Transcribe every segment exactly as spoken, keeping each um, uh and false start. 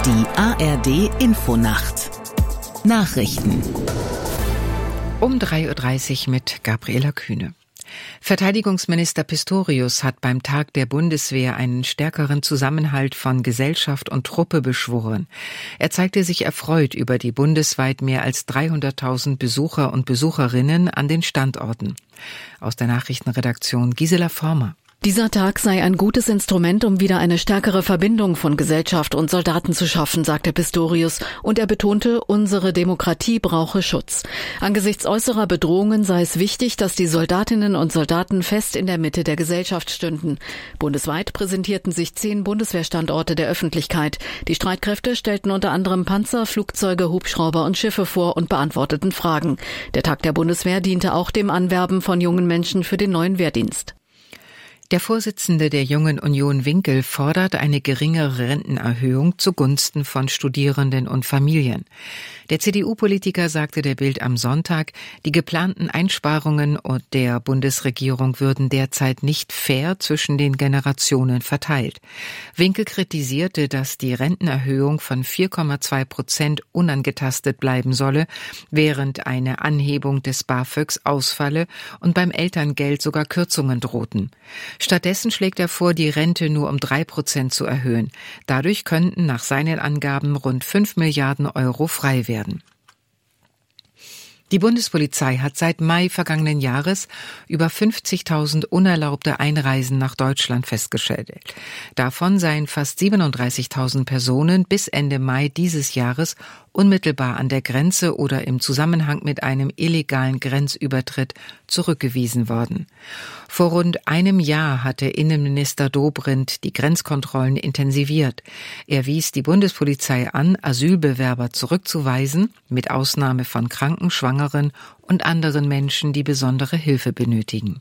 Die A R D-Infonacht. Nachrichten. Um drei Uhr dreißig mit Gabriela Kühne. Verteidigungsminister Pistorius hat beim Tag der Bundeswehr einen stärkeren Zusammenhalt von Gesellschaft und Truppe beschworen. Er zeigte sich erfreut über die bundesweit mehr als dreihunderttausend Besucher und Besucherinnen an den Standorten. Aus der Nachrichtenredaktion Gisela Former. Dieser Tag sei ein gutes Instrument, um wieder eine stärkere Verbindung von Gesellschaft und Soldaten zu schaffen, sagte Pistorius, und er betonte, unsere Demokratie brauche Schutz. Angesichts äußerer Bedrohungen sei es wichtig, dass die Soldatinnen und Soldaten fest in der Mitte der Gesellschaft stünden. Bundesweit präsentierten sich zehn Bundeswehrstandorte der Öffentlichkeit. Die Streitkräfte stellten unter anderem Panzer, Flugzeuge, Hubschrauber und Schiffe vor und beantworteten Fragen. Der Tag der Bundeswehr diente auch dem Anwerben von jungen Menschen für den neuen Wehrdienst. Der Vorsitzende der Jungen Union Winkel fordert eine geringere Rentenerhöhung zugunsten von Studierenden und Familien. Der C D U-Politiker sagte der Bild am Sonntag, die geplanten Einsparungen der Bundesregierung würden derzeit nicht fair zwischen den Generationen verteilt. Winkel kritisierte, dass die Rentenerhöhung von vier Komma zwei Prozent unangetastet bleiben solle, während eine Anhebung des BAföGs ausfalle und beim Elterngeld sogar Kürzungen drohten. Stattdessen schlägt er vor, die Rente nur um drei Prozent zu erhöhen. Dadurch könnten nach seinen Angaben rund fünf Milliarden Euro frei werden. Die Bundespolizei hat seit Mai vergangenen Jahres über fünfzigtausend unerlaubte Einreisen nach Deutschland festgestellt. Davon seien fast siebenunddreißigtausend Personen bis Ende Mai dieses Jahres unmittelbar an der Grenze oder im Zusammenhang mit einem illegalen Grenzübertritt zurückgewiesen worden. Vor rund einem Jahr hatte Innenminister Dobrindt die Grenzkontrollen intensiviert. Er wies die Bundespolizei an, Asylbewerber zurückzuweisen, mit Ausnahme von Kranken, Schwangeren und anderen Menschen, die besondere Hilfe benötigen.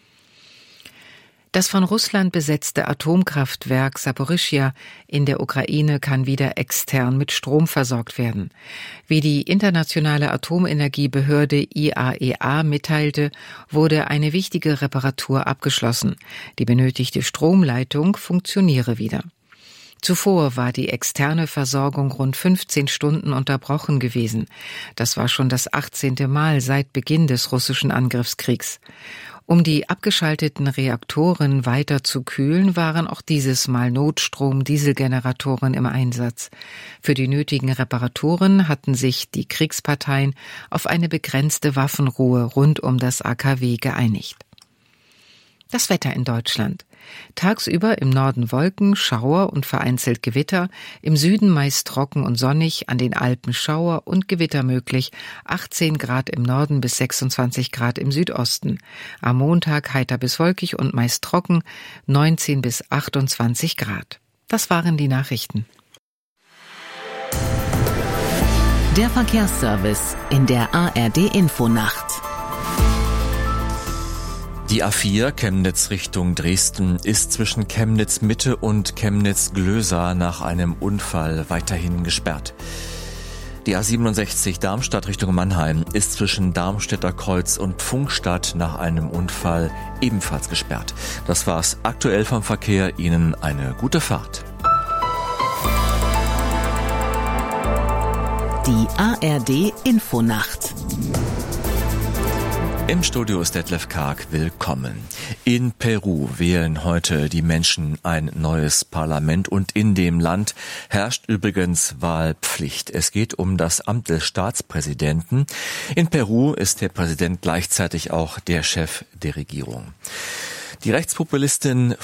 Das von Russland besetzte Atomkraftwerk Saporischschja in der Ukraine kann wieder extern mit Strom versorgt werden. Wie die internationale Atomenergiebehörde I A E A mitteilte, wurde eine wichtige Reparatur abgeschlossen. Die benötigte Stromleitung funktioniere wieder. Zuvor war die externe Versorgung rund fünfzehn Stunden unterbrochen gewesen. Das war schon das achtzehnte Mal seit Beginn des russischen Angriffskriegs. Um die abgeschalteten Reaktoren weiter zu kühlen, waren auch dieses Mal Notstrom-Dieselgeneratoren im Einsatz. Für die nötigen Reparaturen hatten sich die Kriegsparteien auf eine begrenzte Waffenruhe rund um das A K W geeinigt. Das Wetter in Deutschland. Tagsüber im Norden Wolken, Schauer und vereinzelt Gewitter, im Süden meist trocken und sonnig, an den Alpen Schauer und Gewitter möglich, achtzehn Grad im Norden bis sechsundzwanzig Grad im Südosten. Am Montag heiter bis wolkig und meist trocken, neunzehn bis achtundzwanzig Grad. Das waren die Nachrichten. Der Verkehrsservice in der A R D-Infonacht. Die A vier Chemnitz Richtung Dresden ist zwischen Chemnitz Mitte und Chemnitz Glösa nach einem Unfall weiterhin gesperrt. Die A siebenundsechzig Darmstadt Richtung Mannheim ist zwischen Darmstädter Kreuz und Pfungstadt nach einem Unfall ebenfalls gesperrt. Das war's aktuell vom Verkehr. Ihnen eine gute Fahrt. Die A R D-Infonacht. Im Studio ist Detlef Karg, willkommen. In Peru wählen heute die Menschen ein neues Parlament und in dem Land herrscht übrigens Wahlpflicht. Es geht um das Amt des Staatspräsidenten. In Peru ist der Präsident gleichzeitig auch der Chef der Regierung. Die Rechtspopulistin